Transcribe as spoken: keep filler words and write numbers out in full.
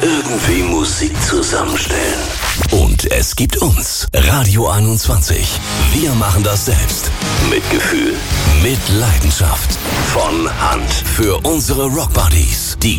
Irgendwie Musik zusammenstellen. Und es gibt uns. Radio einundzwanzig. Wir machen das selbst. Mit Gefühl. Mit Leidenschaft. Von Hand. Für unsere Rockbuddies. Die